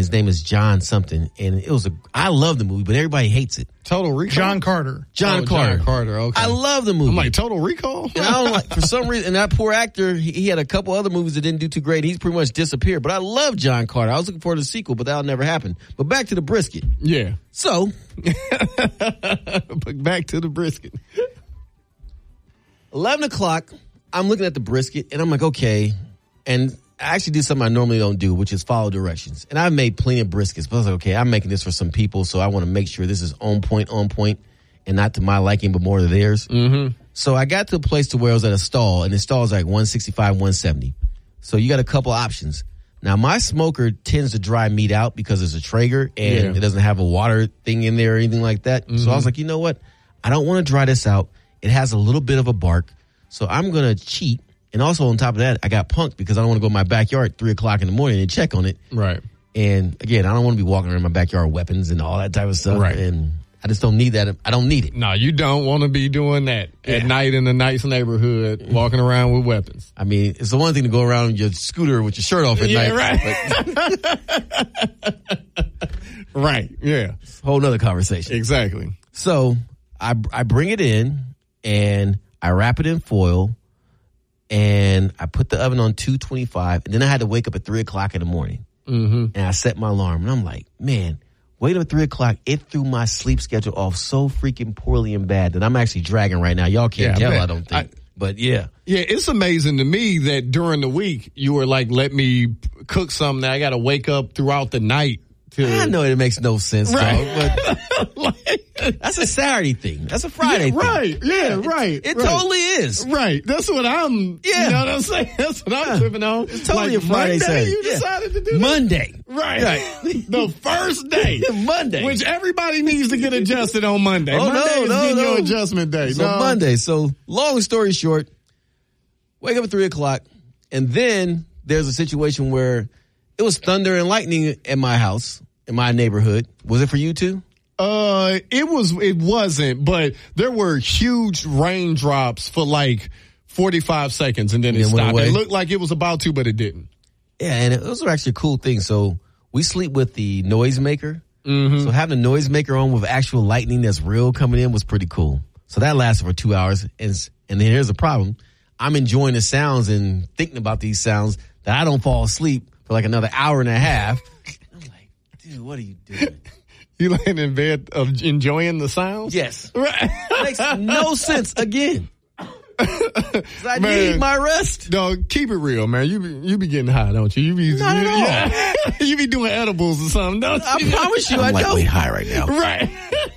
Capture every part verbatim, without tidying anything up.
his name is John something, and it was a. I love the movie, but everybody hates it. Total Recall. John Carter. John oh, Carter. John Carter. Okay. I love the movie. I'm like Total Recall. And I don't like for some reason. And that poor actor, he, he had a couple other movies that didn't do too great. He's pretty much disappeared. But I love John Carter. I was looking forward to the sequel, but that'll never happen. But back to the brisket. Yeah. So, back to the brisket. eleven o'clock. I'm looking at the brisket, and I'm like, okay. And I actually did something I normally don't do, which is follow directions. And I've made plenty of briskets, but I was like, okay, I'm making this for some people, so I want to make sure this is on point, on point, and not to my liking, but more to theirs. Mm-hmm. So I got to a place to where I was at a stall, and the stall is like one sixty-five, one seventy. So you got a couple options. Now, my smoker tends to dry meat out because it's a Traeger, and Yeah. it doesn't have a water thing in there or anything like that. Mm-hmm. So I was like, you know what? I don't want to dry this out. It has a little bit of a bark, so I'm going to cheat. And also on top of that, I got punked because I don't want to go in my backyard at three o'clock in the morning and check on it. Right. And again, I don't want to be walking around my backyard with weapons and all that type of stuff. Right. And I just don't need that. I don't need it. No, you don't want to be doing that at Yeah. night in a nice neighborhood, walking around with weapons. I mean, it's the one thing to go around on your scooter with your shirt off at Yeah, night. right. Right. Yeah. Whole nother conversation. Exactly. So I, I bring it in and I wrap it in foil and I put the oven on two twenty-five, and then I had to wake up at three o'clock in the morning. Mm-hmm. And I set my alarm, and I'm like, man, wait up at three o'clock. It threw my sleep schedule off so freaking poorly and bad that I'm actually dragging right now. Y'all can't Yeah, tell, man. I don't think. I- but yeah. Yeah, it's amazing to me that during the week you were like, let me cook something that I got to wake up throughout the night to. I know it makes no sense, Right. dog, but Like- that's a Saturday thing. That's a Friday Yeah, thing. right. Yeah, right. It, it right. totally is. Right. That's what I'm, Yeah. you know what I'm saying? That's what I'm Yeah. tripping on. It's totally like a Friday, Monday, Saturday. you Yeah. decided to do that? Monday. Right. Right. The first day. Monday. Which everybody needs to get adjusted on Monday. Oh, Monday no, is no, getting no. your adjustment day. So no. Monday. So long story short, wake up at three o'clock, and then there's a situation where it was thunder and lightning in my house, in my neighborhood. Was it for you too? Uh, it was, it wasn't, but there were huge raindrops for like forty-five seconds and then it, And it went stopped. away? It looked like it was about to, but it didn't. Yeah, and those are actually a cool thing. So we sleep with the noisemaker. Mm-hmm. So having a noisemaker on with actual lightning that's real coming in was pretty cool. So that lasted for two hours. And, and then here's the problem. I'm enjoying the sounds and thinking about these sounds that I don't fall asleep for like another hour and a half. I'm like, dude, what are you doing? You laying in bed of enjoying the sounds? Yes. Right. Makes no sense again. 'Cause I Man. need my rest. Dog, keep it real, man. You be, you be getting high, don't you? You be, Not you, at yeah. You be doing edibles or something, don't I you? promise you I don't. high right now. Right.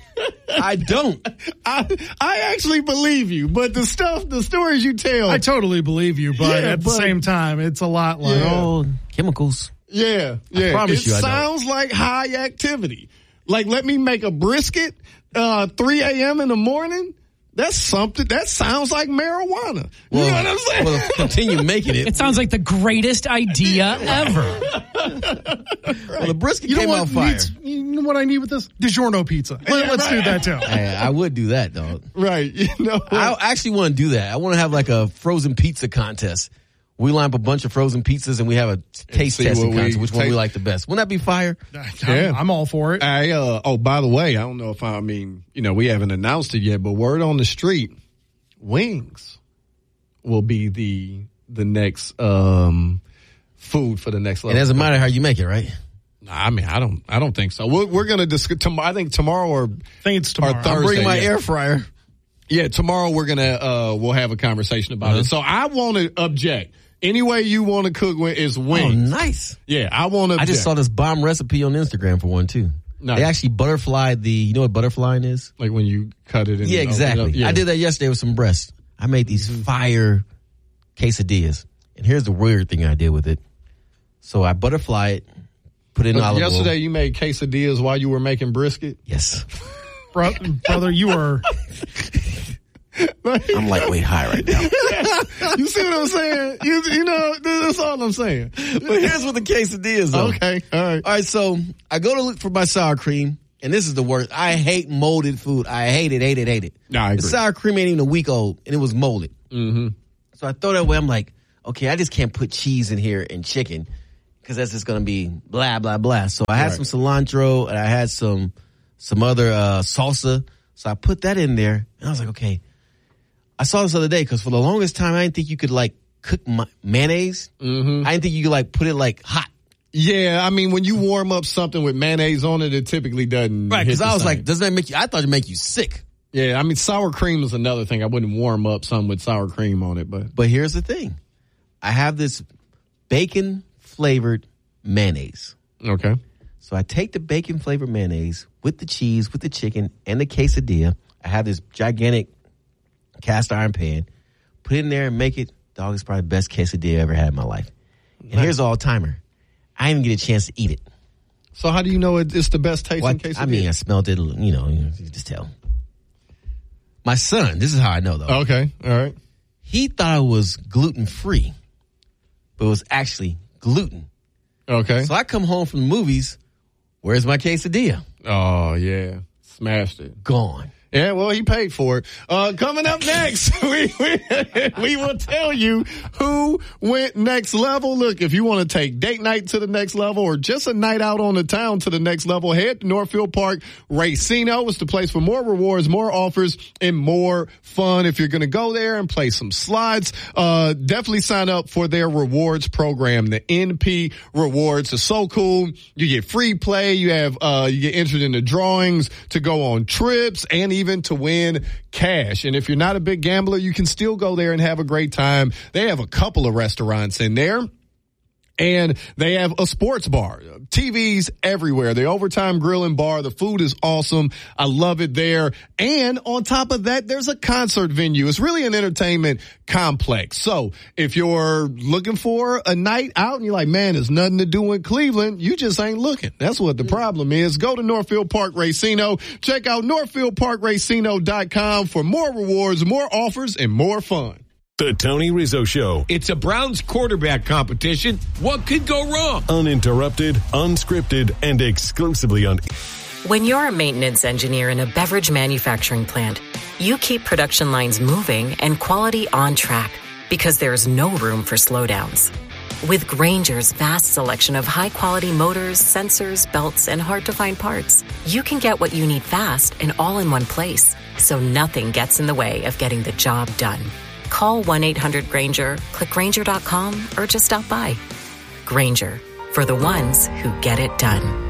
I don't. I I actually believe you, but the stuff, the stories you tell. I totally believe you, but Yeah, at the but- same time, it's a lot like, Yeah. Oh, chemicals. Yeah, yeah. promise it you I don't. sounds like high activity. Like, let me make a brisket, uh, three a.m. in the morning. That's something, that sounds like marijuana. Well, you know what I'm saying? Well, continue making it. It sounds like the greatest idea ever. Well, the brisket you know came what out fire. needs- you know what I need with this? DiGiorno pizza. Let, Yeah, let's right. do that too. Hey, I would do that, dog. Right. You know what? I actually want to do that. I want to have like a frozen pizza contest. We line up a bunch of frozen pizzas and we have a taste see testing what we contest, which one we taste. like the best. Wouldn't that be fire? I'm, Yeah. I'm all for it. I, uh, oh, by the way, I don't know if I, I mean, you know, we haven't announced it yet, but word on the street, wings will be the, the next, um, food for the next level. It doesn't matter how you make it, right? Nah, I mean, I don't, I don't think so. We're, we're going to discuss tomorrow. I think tomorrow or, I think it's tomorrow. Or Thursday. Bring my yeah. air fryer. yeah, tomorrow we're going to, uh, we'll have a conversation about Uh-huh. it. So I want to object. Any way you want to cook with is Oh, wings. nice. Yeah, I want to I just saw this bomb recipe on Instagram for one too. Nice. They actually butterflied the, you know what butterflying is? like when you cut it in. Yeah, exactly. Yeah. I did that yesterday with some breast. I made these Mm-hmm. fire quesadillas. And here's the weird thing I did with it. So I butterfly it, put it in olive oil. Yesterday you made quesadillas while you were making brisket. Yes. Bro- brother, you are. I'm lightweight high right now. You see what I'm saying? You, you know, that's all I'm saying. But here's what the quesadillas are. Okay, all right. All right, so I go to look for my sour cream, and this is the worst. I hate molded food. I hate it, hate it, hate it. Nah, I The agree. sour cream ain't even a week old, and it was molded. Mm-hmm. So I throw that away. I'm like, okay, I just can't put cheese in here and chicken because that's just going to be blah, blah, blah. So I had Right. some cilantro and I had some some other uh, salsa. So I put that in there and I was like, okay. I saw this other day because for the longest time I didn't think you could like cook ma- mayonnaise. Mm-hmm. I didn't think you could like put it like hot. Yeah, I mean, when you warm up something with mayonnaise on it, it typically doesn't. Right, because hit the I was same. like, doesn't that make you, I thought it'd make you sick. Yeah, I mean, sour cream is another thing. I wouldn't warm up something with sour cream on it, but. But here's the thing. I have this bacon flavored mayonnaise. Okay. So I take the bacon flavored mayonnaise with the cheese, with the chicken, and the quesadilla. I have this gigantic cast iron pan. Put it in there and make it. Dog, it's probably the best quesadilla I ever had in my life. And Nice. here's the all timer. I didn't even get a chance to eat it. So how do you know it, it's the best tasting Well, quesadilla? I mean, I smelled it, you know, you can just tell. My son, this is how I know though. Okay, all right. He thought it was gluten free, but it was actually gluten. Okay. So I come home from the movies. Where's my quesadilla? Oh, yeah. Smashed it. Gone. Yeah, well, he paid for it. Uh, coming up next, we, we, we will tell you who went next level. Look, if you want to take date night to the next level or just a night out on the town to the next level, head to Northfield Park Racino. It's the place for more rewards, more offers, and more fun. If you're going to go there and play some slides, uh, definitely sign up for their rewards program. The N P Rewards are so cool. You get free play. You have, uh, you get entered into drawings to go on trips and even to win cash. And if you're not a big gambler, you can still go there and have a great time. They have a couple of restaurants in there. And they have a sports bar, T Vs everywhere. The Overtime Grill and Bar. The food is awesome. I love it there. And on top of that, there's a concert venue. It's really an entertainment complex. So if you're looking for a night out and you're like, man, there's nothing to do in Cleveland, you just ain't looking. That's what the problem is. Go to Northfield Park Racino. Check out northfield park racino dot com for more rewards, more offers, and more fun. The Tony Rizzo Show. It's a Browns quarterback competition. What could go wrong? Uninterrupted, unscripted, and exclusively on... When you're a maintenance engineer in a beverage manufacturing plant, you keep production lines moving and quality on track because there's no room for slowdowns. With Grainger's vast selection of high-quality motors, sensors, belts, and hard-to-find parts, you can get what you need fast and all in one place, so nothing gets in the way of getting the job done. Call one eight hundred Grainger, click Grainger dot com, or just stop by. Grainger, for the ones who get it done.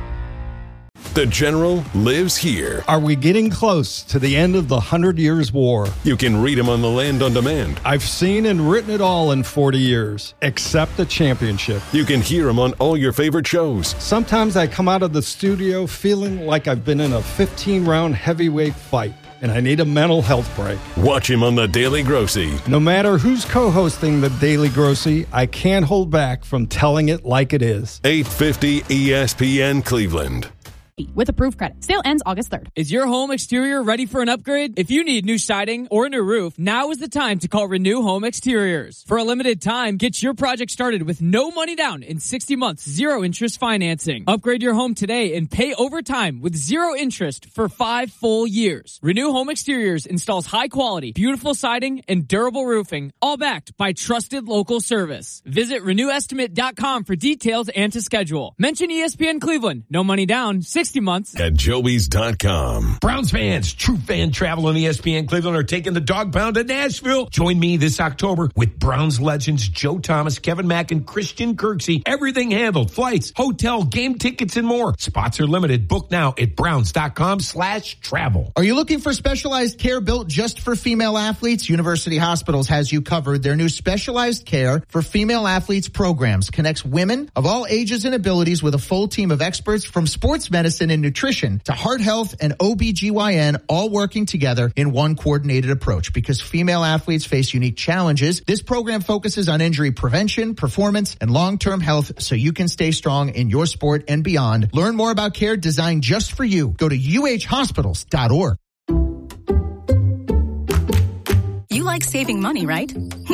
The General lives here. Are we getting close to the end of the Hundred Years' War? You can read him on the Land on Demand. I've seen and written it all in forty years, except the championship. You can hear him on all your favorite shows. Sometimes I come out of the studio feeling like I've been in a fifteen-round heavyweight fight, and I need a mental health break. Watch him on The Daily Grossy. No matter who's co-hosting The Daily Grossy, I can't hold back from telling it like it is. eight fifty E S P N Cleveland. With approved credit. Sale ends August third. Is your home exterior ready for an upgrade? If you need new siding or a new roof, now is the time to call Renew Home Exteriors. For a limited time, get your project started with no money down in sixty months, zero interest financing. Upgrade your home today and pay over time with zero interest for five full years. Renew Home Exteriors installs high quality, beautiful siding and durable roofing, all backed by trusted local service. Visit renew estimate dot com for details and to schedule. Mention E S P N Cleveland. No money down, sixty months. At joeys dot com. Browns fans, True Fan Travel and E S P N Cleveland are taking the dog pound to Nashville. Join me this October with Browns legends Joe Thomas, Kevin Mack, and Christian Kirksey. Everything handled. Flights, hotel, game tickets, and more. Spots are limited. Book now at browns dot com slash travel. Are you looking for specialized care built just for female athletes? University Hospitals has you covered. Their new specialized care for female athletes programs connects women of all ages and abilities with a full team of experts from sports medicine and nutrition to heart health and O B G Y N, all working together in one coordinated approach. Because female athletes face unique challenges, this program focuses on injury prevention, performance, and long-term health so you can stay strong in your sport and beyond. Learn more about care designed just for you. Go to U H hospitals dot org. You like saving money, right?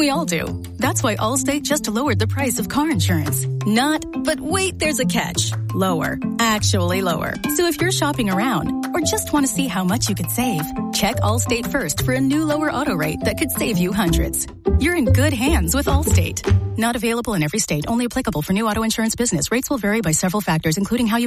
We all do. That's why Allstate just lowered the price of car insurance. Not, but wait, there's a catch. Lower. Actually lower. So if you're shopping around or just want to see how much you could save, check Allstate first for a new lower auto rate that could save you hundreds. You're in good hands with Allstate. Not available in every state. Only applicable for new auto insurance business. Rates will vary by several factors, including how you